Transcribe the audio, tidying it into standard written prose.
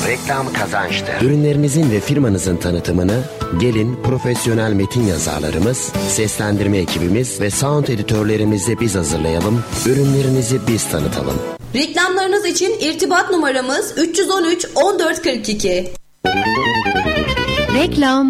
Reklam kazançtır. Ürünlerinizin ve firmanızın tanıtımını gelin profesyonel metin yazarlarımız, seslendirme ekibimiz ve sound editörlerimizle biz hazırlayalım. Ürünlerinizi biz tanıtalım. Reklamlarınız için irtibat numaramız 313 1442. Reklam